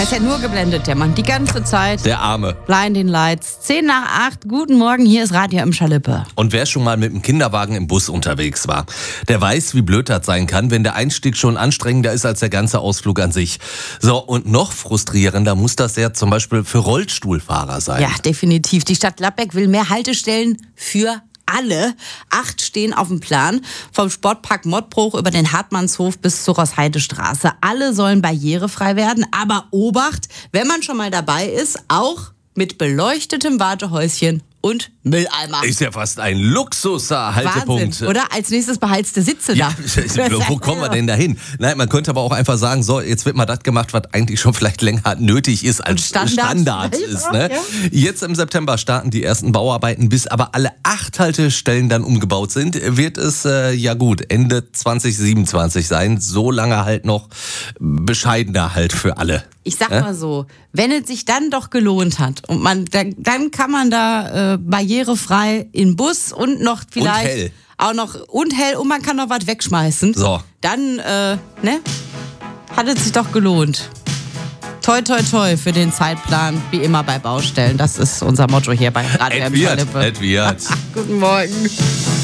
Er ist ja nur geblendet, der Mann, die ganze Zeit. Der Arme. Blinding Lights. 10:08, guten Morgen, hier ist Radio im Schalippe. Und wer schon mal mit dem Kinderwagen im Bus unterwegs war, der weiß, wie blöd das sein kann, wenn der Einstieg schon anstrengender ist als der ganze Ausflug an sich. So, und noch frustrierender muss das ja zum Beispiel für Rollstuhlfahrer sein. Ja, definitiv. Die Stadt Gladbeck will mehr Haltestellen für alle. 8 stehen auf dem Plan. Vom Sportpark Mottbruch über den Hartmannshof bis zur Roßheidestraße. Alle sollen barrierefrei werden. Aber Obacht, wenn man schon mal dabei ist, auch mit beleuchtetem Wartehäuschen und Mülleimer. Ist ja fast ein Luxus-Haltepunkt. Wahnsinn, oder? Als nächstes beheizte Sitze da. Wo kommen wir denn da hin? Nein, man könnte aber auch einfach sagen, so, jetzt wird mal das gemacht, was eigentlich schon vielleicht länger nötig ist, als Standard ist. Ne? Jetzt im September starten die ersten Bauarbeiten. Bis aber alle 8 Haltestellen dann umgebaut sind, wird es, Ende 2027 sein. So lange halt noch bescheidener halt für alle. Ich sag mal so, wenn es sich dann doch gelohnt hat und dann kann man da barrierefrei in Bus und noch vielleicht und hell. Auch noch und hell und man kann noch was wegschmeißen. So. Dann hat es sich doch gelohnt. Toi, toi, toi für den Zeitplan, wie immer bei Baustellen. Das ist unser Motto hier bei Radio im Schalippe. Es wird. Guten Morgen.